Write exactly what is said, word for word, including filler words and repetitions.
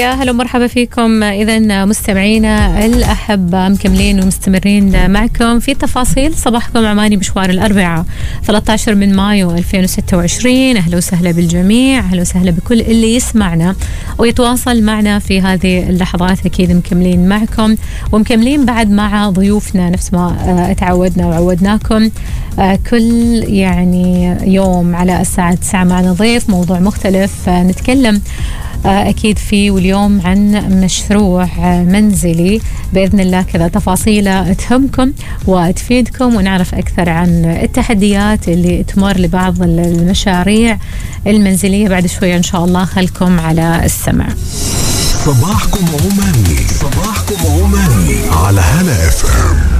يا هلا ومرحبا فيكم. إذا مستمعينا الأحبة مكملين ومستمرين معكم في تفاصيل صباحكم عماني مشوار الأربعاء ثلاثة عشر من مايو ألفين وستة وعشرين. أهلا وسهلا بالجميع، أهلا وسهلا بكل اللي يسمعنا ويتواصل معنا في هذه اللحظات. أكيد مكملين معكم ومكملين بعد مع ضيوفنا نفس ما تعودنا وعودناكم كل يعني يوم على الساعة تسعة معنا ضيف موضوع مختلف نتكلم أكيد فيه، واليوم عن مشروع منزلي بإذن الله، كذا تفاصيله تهمكم وتفيدكم ونعرف أكثر عن التحديات اللي تمر لبعض المشاريع المنزلية بعد شوية إن شاء الله. خلكم على السمع. صباحكم عماني، صباحكم عماني على هلا اف ام.